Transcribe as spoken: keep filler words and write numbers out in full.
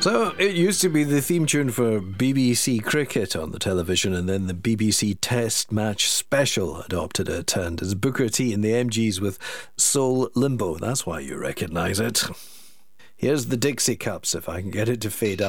So it used to be the theme tune for B B C Cricket on the television, and then the B B C Test Match Special adopted it, and it's Booker T and the M Gs with Soul Limbo. That's why you recognise it. Here's the Dixie Cups, if I can get it to fade up.